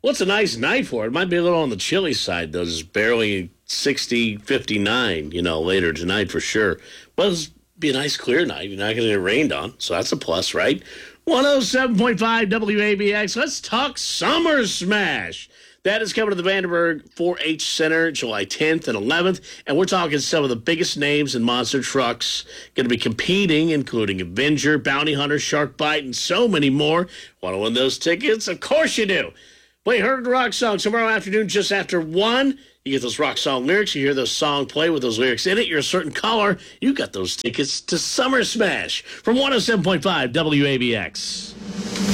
Well, it's a nice night for it. It might be a little on the chilly side, though. Just barely 60, 59, later tonight for sure. But it'll be a nice clear night. You're not going to get rained on, so that's a plus, right? 107.5 WABX. Let's talk Summer Smash. That is coming to the Vandenberg 4-H Center July 10th and 11th. And we're talking some of the biggest names in monster trucks going to be competing, including Avenger, Bounty Hunter, Shark Bite, and so many more. Want to win those tickets? Of course you do. Play Heard the Rock Song tomorrow afternoon just after 1. You get those rock song lyrics. You hear those song play with those lyrics in it. You're a certain caller. You got those tickets to Summer Smash from 107.5 WABX.